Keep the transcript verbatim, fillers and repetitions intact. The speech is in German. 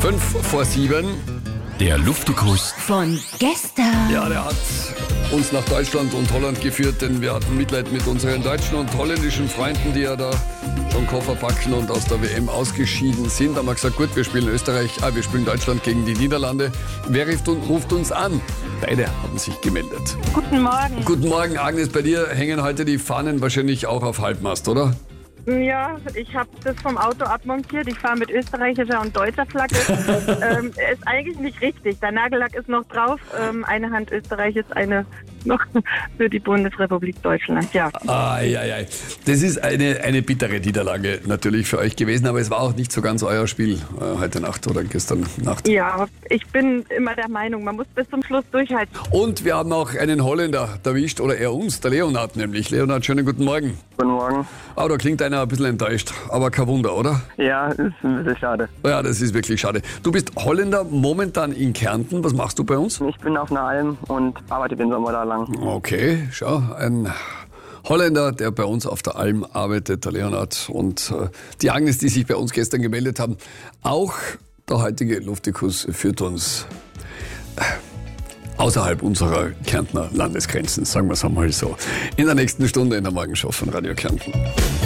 Fünf vor sieben. Der Luftikus von gestern. Ja, der hat uns nach Deutschland und Holland geführt, denn wir hatten Mitleid mit unseren deutschen und holländischen Freunden, die ja da schon Koffer packen und aus der W M ausgeschieden sind. Da haben wir gesagt, gut, wir spielen Österreich, ah, wir spielen Deutschland gegen die Niederlande. Wer ruft, ruft uns an? Beide haben sich gemeldet. Guten Morgen. Guten Morgen, Agnes, bei dir hängen heute die Fahnen wahrscheinlich auch auf Halbmast, oder? Ja, ich habe das vom Auto abmontiert. Ich fahre mit österreichischer und deutscher Flagge. ähm, ist eigentlich nicht richtig. Der Nagellack ist noch drauf. Ähm, eine Hand Österreich ist eine noch für die Bundesrepublik Deutschland. Ja. Ai, ai, ai. Das ist eine, eine bittere Niederlage natürlich für euch gewesen, aber es war auch nicht so ganz euer Spiel äh, heute Nacht oder gestern Nacht. Ja, ich bin immer der Meinung, man muss bis zum Schluss durchhalten. Und wir haben auch einen Holländer erwischt, oder er uns, der Leonhard nämlich. Leonhard, schönen guten Morgen. Guten Morgen. Aber da klingt einer ein bisschen enttäuscht, aber kein Wunder, oder? Ja, ist ein bisschen schade. Ja, das ist wirklich schade. Du bist Holländer, momentan in Kärnten. Was machst du bei uns? Ich bin auf einer Alm und arbeite den Sommer da lang. Okay, schau, ein Holländer, der bei uns auf der Alm arbeitet, der Leonhard, und äh, die Agnes, die sich bei uns gestern gemeldet haben. Auch der heutige Luftikus führt uns äh, außerhalb unserer Kärntner Landesgrenzen, sagen wir es einmal so. In der nächsten Stunde in der Morgenshow von Radio Kärnten.